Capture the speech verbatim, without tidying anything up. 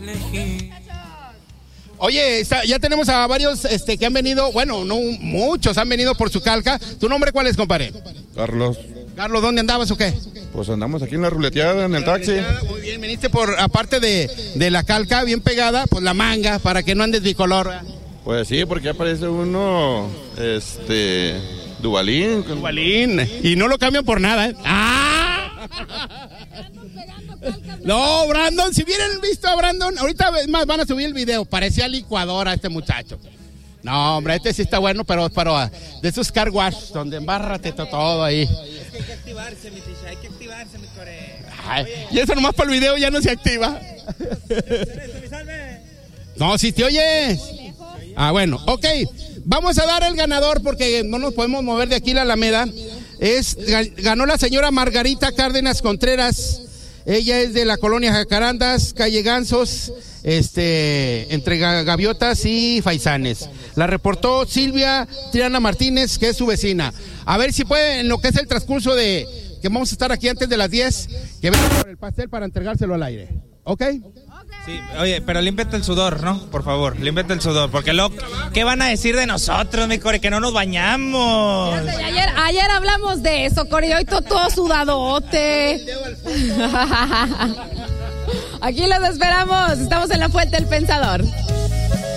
Oye, está, ya tenemos a varios este, que han venido, bueno, no muchos han venido por su calca. ¿Tu nombre cuál es, compadre? Carlos. Carlos, ¿dónde andabas o qué? Pues andamos aquí en la ruleteada, en el taxi. Muy bien, viniste por, aparte de, de la calca bien pegada, pues la manga, para que no andes bicolor. Pues sí, porque aparece uno, este, Duvalín. Duvalín, y no lo cambian por nada, ¿eh? ¡Ah! No, Brandon, si hubieran visto a Brandon, ahorita más van a subir el video, parecía licuadora este muchacho. No, hombre, este sí está bueno, pero, pero de esos car wash, donde embárrate todo ahí. Es que hay que activarse, mi tisha, hay que activarse, mi core. Ay, y eso nomás para el video ya no se activa. No, si te oyes. Ah, bueno, ok. Vamos a dar el ganador porque no nos podemos mover de aquí la Alameda. Es, ganó la señora Margarita Cárdenas Contreras. Ella es de la colonia Jacarandas, calle Gansos, este, entre Gaviotas y Faisanes. La reportó Silvia Triana Martínez, que es su vecina. A ver si puede, en lo que es el transcurso de que vamos a estar aquí antes de las diez, que venga por el pastel para entregárselo al aire. ¿Ok? Sí, oye, pero límpiate el sudor, ¿no? Por favor, límpiate el sudor, porque lo, ¿qué van a decir de nosotros, mi core? Que no nos bañamos. Ayer, ayer hablamos de eso, core, y hoy todo, todo sudadote. Aquí los esperamos, estamos en la Fuente del Pensador.